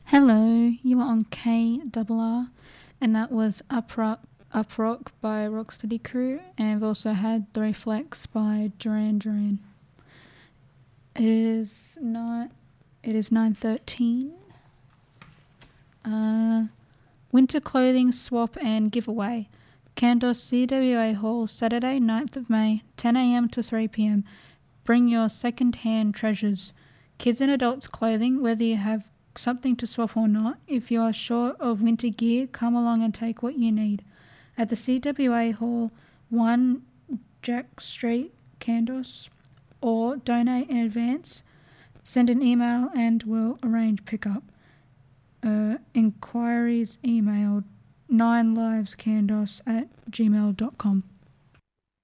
Hello, you are on KRR, and that was Uprock by Rocksteady Crew, and we've also had The Reflex by Duran Duran. It is 9:13. Winter clothing swap and giveaway. Kandos CWA Hall, Saturday, 9th of May, 10 a.m. to 3 p.m. Bring your second-hand treasures. Kids and adults clothing, whether you have something to swap or not. If you are short of winter gear, come along and take what you need. At the CWA Hall, 1 Jack Street, Kandos, or donate in advance. Send an email and we'll arrange pickup. Inquiries emailed 9liveskandos@gmail.com.